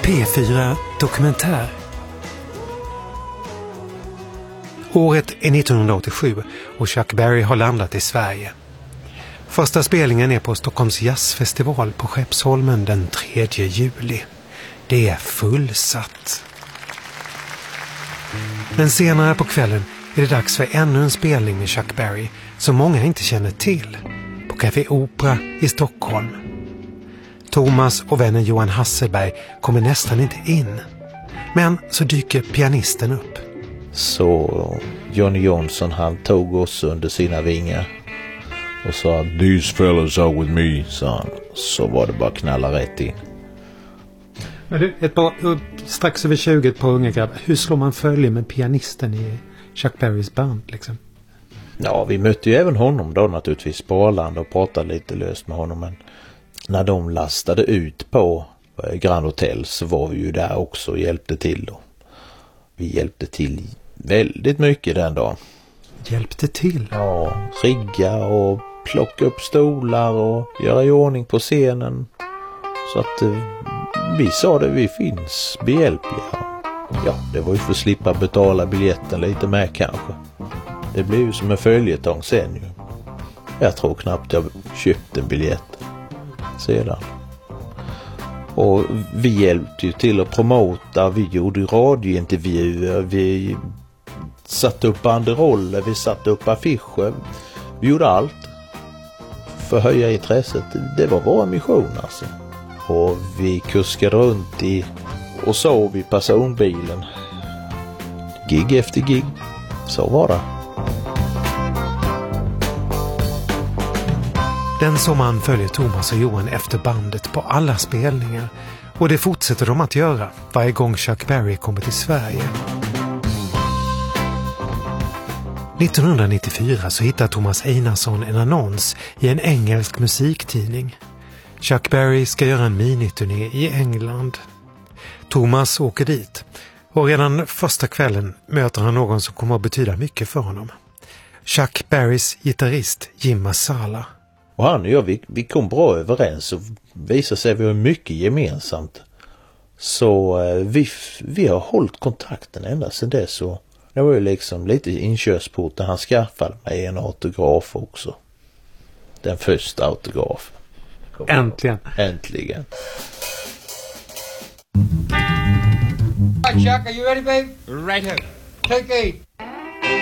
P4 Dokumentär. Året är 1987 och Chuck Berry har landat i Sverige. Första spelningen är på Stockholms jazzfestival på Skeppsholmen den 3 juli. Det är fullsatt. Men senare på kvällen är det dags för ännu en spelning med Chuck Berry som många inte känner till, på Café Opera i Stockholm. Thomas och vännen Johan Hasselberg kommer nästan inte in. Men så dyker pianisten upp. Så Johnny Jonsson, han tog oss under sina vingar och sa "These fellas are with me", sa han. Så var det bara knalla rätt in. Men du, strax över 20, ett par unga grabbar. Hur slår man följe med pianisten i Chuck Berrys band liksom? Ja, vi mötte ju även honom då naturligtvis på Arlanda och pratade lite löst med honom. Men när de lastade ut på Grand Hotel så var vi ju där också och hjälpte till då. Vi hjälpte till väldigt mycket den dagen. Hjälpte till? Ja, rigga och plocka upp stolar och göra i ordning på scenen. Så att vi sa det, vi finns behjälpliga. Ja, det var ju för att slippa betala biljetten lite mer kanske. Det blev ju som en följetong sen ju. Jag tror knappt jag köpte en biljett sedan. Och vi hjälpte ju till att promota, vi gjorde radiointervjuer, vi satte upp banderoller, vi satte upp affischer. Vi gjorde allt för att höja intresset. Det var vår mission alltså. Och vi kuskade runt och sov i personbilen. Gig efter gig. Så var det. Den sommaren följer Thomas och Johan efter bandet på alla spelningar. Och det fortsätter de att göra varje gång Chuck Berry kommer till Sverige. 1994 så hittar Thomas Einarsson en annons i en engelsk musiktidning. Chuck Berry ska göra en miniturné i England. Thomas åker dit och redan första kvällen möter han någon som kommer att betyda mycket för honom. Chuck Berrys gitarrist Jim Masala. Och han och jag, vi kom bra överens och visade sig att vi har mycket gemensamt. Så vi har hållit kontakten ända sedan dess. Och det var ju liksom lite inkörsport när han skaffade mig en autograf också. Den första autografen. Äntligen. Äntligen. Right, Chuck, are you ready, babe? Right here. Take 8.